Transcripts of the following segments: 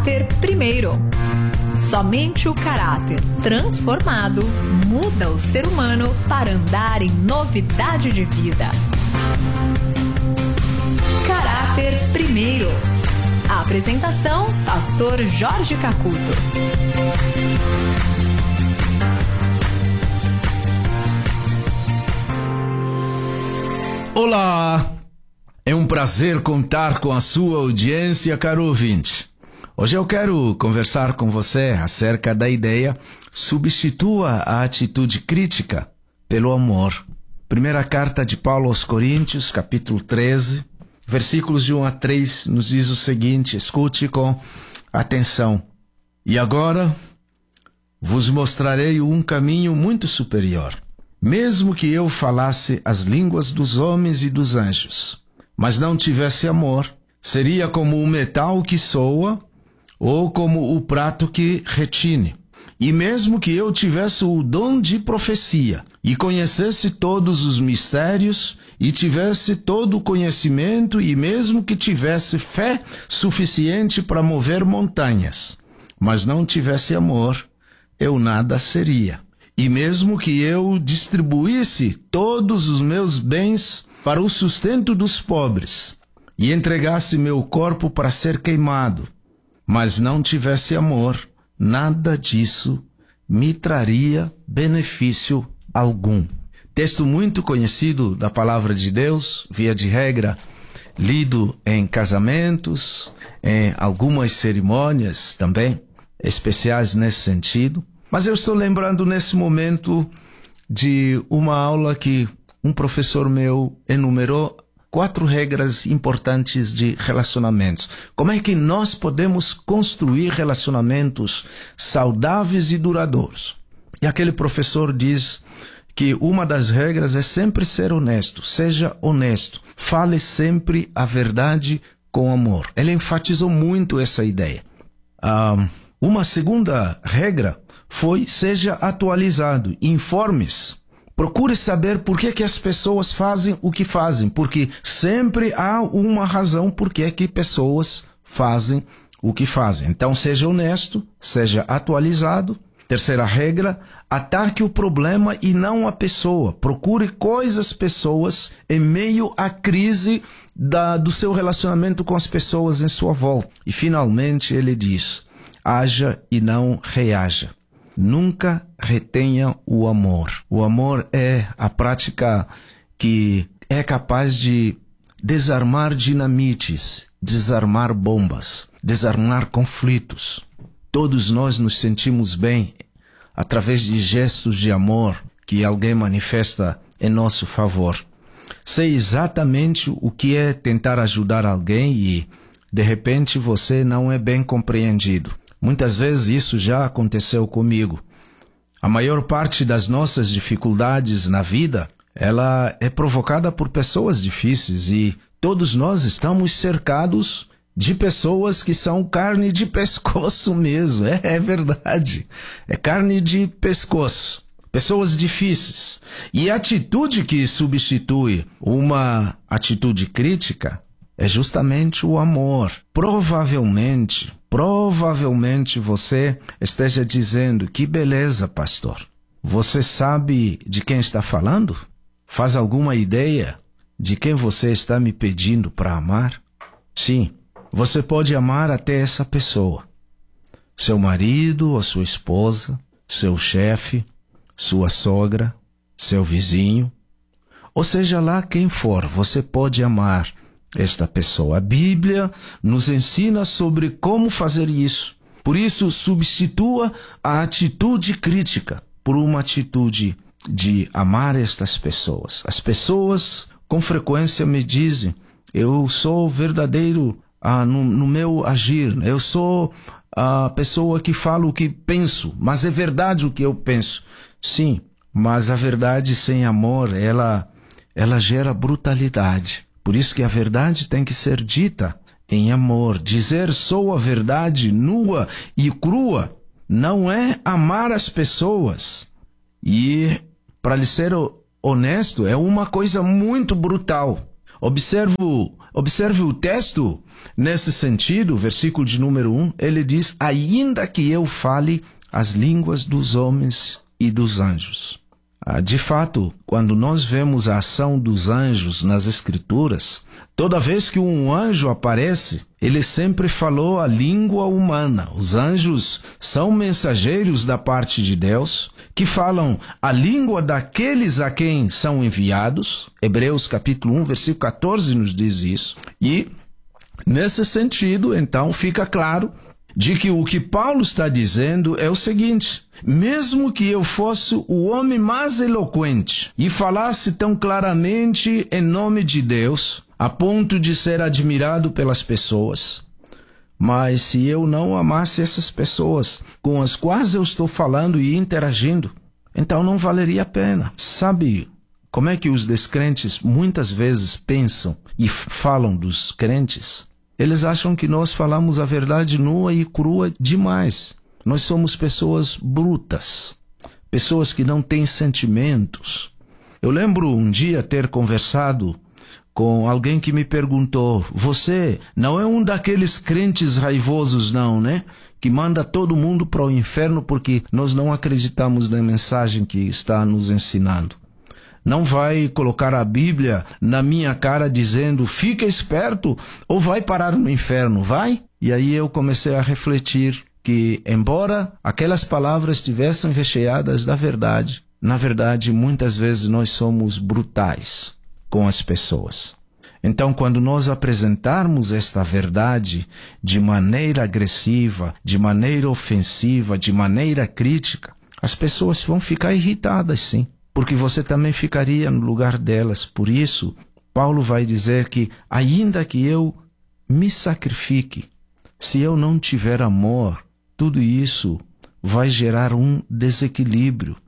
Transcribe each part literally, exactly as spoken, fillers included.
Caráter primeiro. Somente o caráter transformado muda o ser humano para andar em novidade de vida. Caráter primeiro. A apresentação, pastor Jorge Cacuto. Olá! É um prazer contar com a sua audiência, caro ouvinte. Hoje eu quero conversar com você acerca da ideia substitua a atitude crítica pelo amor. Primeira carta de Paulo aos Coríntios, capítulo treze, versículos de um a três, nos diz o seguinte, escute com atenção. E agora vos mostrarei um caminho muito superior. Mesmo que eu falasse as línguas dos homens e dos anjos, mas não tivesse amor, seria como o metal que soa ou como o prato que retine. E mesmo que eu tivesse o dom de profecia e conhecesse todos os mistérios e tivesse todo o conhecimento e mesmo que tivesse fé suficiente para mover montanhas, mas não tivesse amor, eu nada seria. E mesmo que eu distribuísse todos os meus bens para o sustento dos pobres e entregasse meu corpo para ser queimado, mas não tivesse amor, nada disso me traria benefício algum. Texto muito conhecido da palavra de Deus, via de regra, lido em casamentos, em algumas cerimônias também, especiais nesse sentido. Mas eu estou lembrando nesse momento de uma aula que um professor meu enumerou quatro regras importantes de relacionamentos. Como é que nós podemos construir relacionamentos saudáveis e duradouros? E aquele professor diz que uma das regras é sempre ser honesto. Seja honesto. Fale sempre a verdade com amor. Ele enfatizou muito essa ideia. Ah, uma segunda regra foi: seja atualizado, informe-se. Procure saber por que, que as pessoas fazem o que fazem, porque sempre há uma razão por que, que pessoas fazem o que fazem. Então, seja honesto, seja atualizado. Terceira regra, ataque o problema e não a pessoa. Procure coisas, pessoas, em meio à crise da, do seu relacionamento com as pessoas em sua volta. E, finalmente, ele diz: haja e não reaja. Nunca retenha o amor. O amor é a prática que é capaz de desarmar dinamites, desarmar bombas, desarmar conflitos. Todos nós nos sentimos bem através de gestos de amor que alguém manifesta em nosso favor. Sei exatamente o que é tentar ajudar alguém e, de repente, você não é bem compreendido. Muitas vezes isso já aconteceu comigo. A maior parte das nossas dificuldades na vida, ela é provocada por pessoas difíceis e todos nós estamos cercados de pessoas que são carne de pescoço mesmo. É, é verdade. É carne de pescoço. Pessoas difíceis. E a atitude que substitui uma atitude crítica é justamente o amor. Provavelmente, provavelmente você esteja dizendo: que beleza, pastor. Você sabe de quem está falando? Faz alguma ideia de quem você está me pedindo para amar? Sim, você pode amar até essa pessoa. Seu marido ou sua esposa, seu chefe, sua sogra, seu vizinho, ou seja lá quem for, você pode amar esta pessoa. A Bíblia nos ensina sobre como fazer isso. Por isso, substitua a atitude crítica por uma atitude de amar estas pessoas. As pessoas com frequência me dizem: eu sou verdadeiro ah, no, no meu agir, eu sou a pessoa que fala o que penso, mas é verdade o que eu penso. Sim, mas a verdade sem amor, ela, ela gera brutalidade. Por isso que a verdade tem que ser dita em amor. Dizer sou a verdade nua e crua não é amar as pessoas. E, para lhe ser honesto, é uma coisa muito brutal. Observo Observe o texto, nesse sentido, versículo de número um, ele diz, ainda que eu fale as línguas dos homens e dos anjos. Ah, de fato, quando nós vemos a ação dos anjos nas Escrituras, toda vez que um anjo aparece, ele sempre falou a língua humana. Os anjos são mensageiros da parte de Deus, que falam a língua daqueles a quem são enviados. Hebreus capítulo um, versículo catorze nos diz isso. E, nesse sentido, então, fica claro de que o que Paulo está dizendo é o seguinte: mesmo que eu fosse o homem mais eloquente e falasse tão claramente em nome de Deus, a ponto de ser admirado pelas pessoas, mas se eu não amasse essas pessoas com as quais eu estou falando e interagindo, então não valeria a pena. Sabe como é que os descrentes muitas vezes pensam e falam dos crentes? Eles acham que nós falamos a verdade nua e crua demais. Nós somos pessoas brutas, pessoas que não têm sentimentos. Eu lembro um dia ter conversado com alguém que me perguntou, você não é um daqueles crentes raivosos não, né? Que manda todo mundo para o inferno porque nós não acreditamos na mensagem que está nos ensinando. Não vai colocar a Bíblia na minha cara dizendo, fica esperto ou vai parar no inferno, vai? E aí eu comecei a refletir que, embora aquelas palavras estivessem recheadas da verdade, na verdade, muitas vezes nós somos brutais com as pessoas. Então, quando nós apresentarmos esta verdade de maneira agressiva, de maneira ofensiva, de maneira crítica, as pessoas vão ficar irritadas, sim. Porque você também ficaria no lugar delas. Por isso, Paulo vai dizer que, ainda que eu me sacrifique, se eu não tiver amor, tudo isso vai gerar um desequilíbrio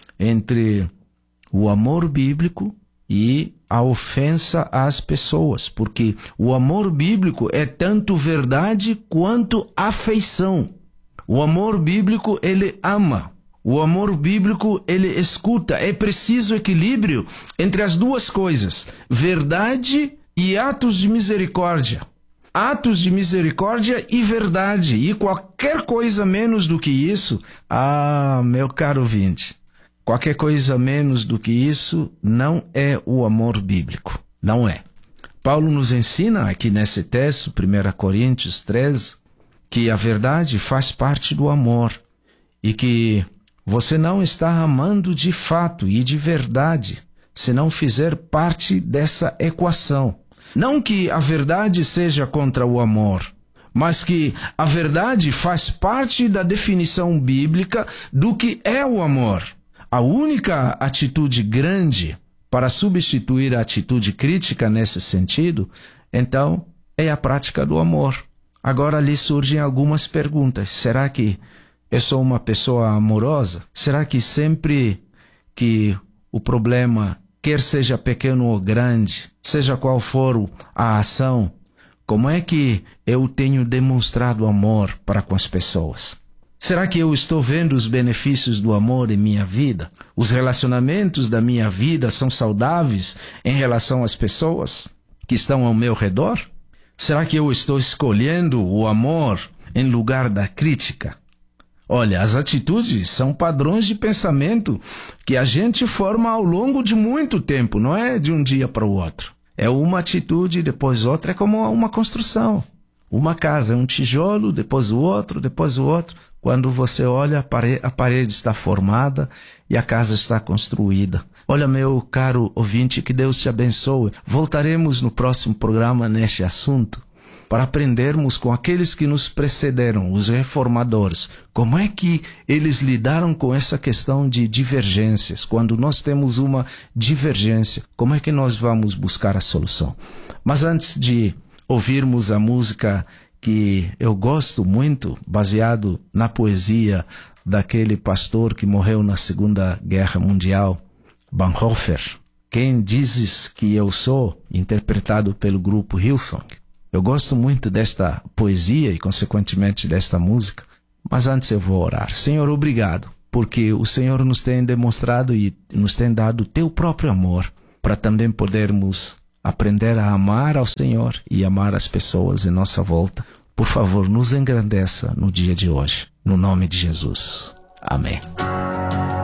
entre o amor bíblico e a ofensa às pessoas. Porque o amor bíblico é tanto verdade quanto afeição. O amor bíblico, ele ama. O amor bíblico, ele escuta. É preciso equilíbrio entre as duas coisas, verdade e atos de misericórdia. Atos de misericórdia e verdade. E qualquer coisa menos do que isso, ah, meu caro ouvinte, qualquer coisa menos do que isso não é o amor bíblico. Não é. Paulo nos ensina aqui nesse texto, primeira Coríntios treze, que a verdade faz parte do amor e que você não está amando de fato e de verdade se não fizer parte dessa equação. Não que a verdade seja contra o amor, mas que a verdade faz parte da definição bíblica do que é o amor. A única atitude grande para substituir a atitude crítica nesse sentido, então, é a prática do amor. Agora lhe surgem algumas perguntas. Será que eu sou uma pessoa amorosa? Será que sempre que o problema, quer seja pequeno ou grande, seja qual for a ação, como é que eu tenho demonstrado amor para com as pessoas? Será que eu estou vendo os benefícios do amor em minha vida? Os relacionamentos da minha vida são saudáveis em relação às pessoas que estão ao meu redor? Será que eu estou escolhendo o amor em lugar da crítica? Olha, as atitudes são padrões de pensamento que a gente forma ao longo de muito tempo, não é de um dia para o outro. É uma atitude, depois outra, é como uma construção. Uma casa é um tijolo, depois o outro, depois o outro. Quando você olha, a parede, a parede está formada e a casa está construída. Olha, meu caro ouvinte, que Deus te abençoe. Voltaremos no próximo programa neste assunto, para aprendermos com aqueles que nos precederam, os reformadores, como é que eles lidaram com essa questão de divergências. Quando nós temos uma divergência, como é que nós vamos buscar a solução? Mas antes de ouvirmos a música que eu gosto muito, baseado na poesia daquele pastor que morreu na Segunda Guerra Mundial, Bonhoeffer, Quem Dizes Que Eu Sou, interpretado pelo grupo Hillsong. Eu gosto muito desta poesia e, consequentemente, desta música, mas antes eu vou orar. Senhor, obrigado, porque o Senhor nos tem demonstrado e nos tem dado o teu próprio amor para também podermos aprender a amar ao Senhor e amar as pessoas em nossa volta. Por favor, nos engrandeça no dia de hoje. No nome de Jesus. Amém.